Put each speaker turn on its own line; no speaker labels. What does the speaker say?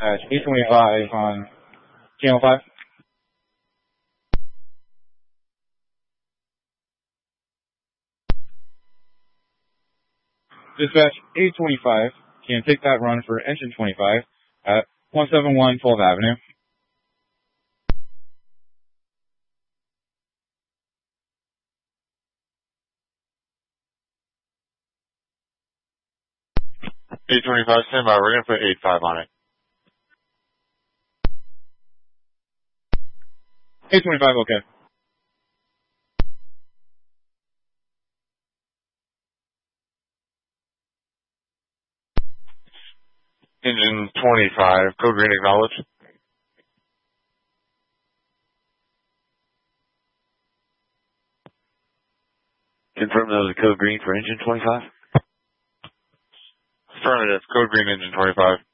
825 on channel 5. Dispatch 825 can take that run for engine 25 at 171 12th Avenue.
$825, stand by. We're going to put 85 on it.
825, okay.
Engine 25, code green acknowledged.
Confirm that was a code green for engine 25?
Affirmative, code green engine 25.